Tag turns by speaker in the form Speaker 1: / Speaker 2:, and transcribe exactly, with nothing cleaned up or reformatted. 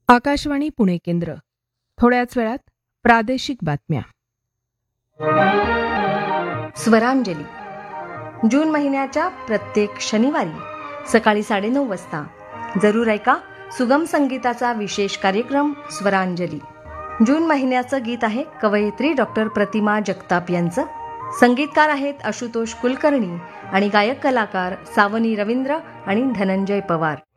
Speaker 1: आकाशवाणी पुणे केंद्र. थोड्याच वेळात प्रादेशिक बातम्या.
Speaker 2: स्वरांजली जून महिन्याच्या प्रत्येक शनिवारी सकाळी साडेनऊ वाजता जरूर ऐका सुगम संगीताचा विशेष कार्यक्रम स्वरांजली. जून महिन्याचं गीत आहे कवयित्री डॉक्टर प्रतिमा जगताप यांचं. संगीतकार आहेत आशुतोष कुलकर्णी आणि गायक कलाकार सावनी रवींद्र आणि धनंजय पवार.